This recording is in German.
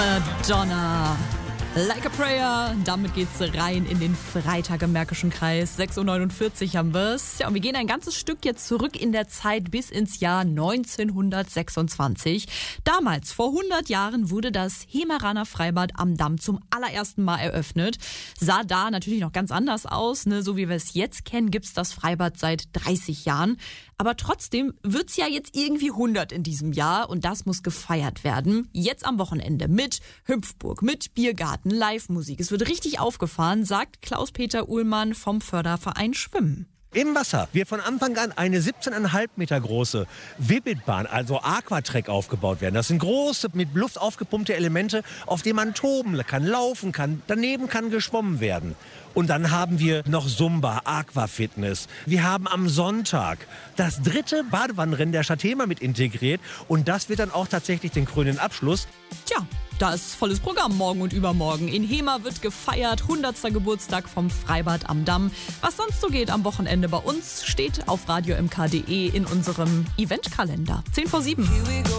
Madonna. Like a Prayer, damit geht's rein in den Freitag im Märkischen Kreis. 6.49 Uhr haben wir's. Ja, und wir gehen ein ganzes Stück jetzt zurück in der Zeit bis ins Jahr 1926. Damals, vor 100 Jahren, wurde das Hemeraner Freibad am Damm zum allerersten Mal eröffnet. Sah da natürlich noch ganz anders aus, ne? So wie wir es jetzt kennen, gibt's das Freibad seit 30 Jahren. Aber trotzdem wird's ja jetzt irgendwie 100 in diesem Jahr und das muss gefeiert werden. Jetzt am Wochenende mit Hüpfburg, mit Biergarten, Live-Musik. Es wird richtig aufgefahren, sagt Klaus-Peter Uhlmann vom Förderverein Schwimmen. Im Wasser wird von Anfang an eine 17,5 Meter große Wibbitbahn, also Aquatrack, aufgebaut werden. Das sind große, mit Luft aufgepumpte Elemente, auf denen man toben kann, laufen kann. Daneben kann geschwommen werden. Und dann haben wir noch Zumba, Aquafitness. Wir haben am Sonntag das 3. Badewannenrennen der Stadt Hemer mit integriert. Und das wird dann auch tatsächlich den krönenden Abschluss. Tja, da ist volles Programm morgen und übermorgen. In Hemer wird gefeiert, 100. Geburtstag vom Freibad am Damm. Was sonst so geht am Wochenende bei uns, steht auf radiomk.de in unserem Eventkalender. 6:50.